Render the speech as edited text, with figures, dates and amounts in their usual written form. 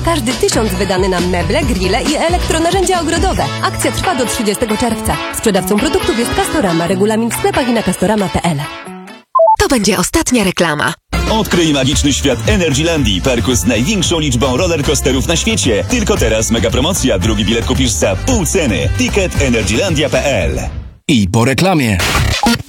każdy 1000 wydany na meble, grille i elektronarzędzia ogrodowe. Akcja trwa do 30 czerwca. Sprzedawcą produktów jest Castorama. Regulamin w sklepach i na castorama.pl. To będzie ostatnia reklama. Odkryj magiczny świat Energylandii, parku z największą liczbą rollercoasterów na świecie. Tylko teraz mega promocja. Drugi bilet kupisz za pół ceny. Ticket energylandia.pl. I po reklamie.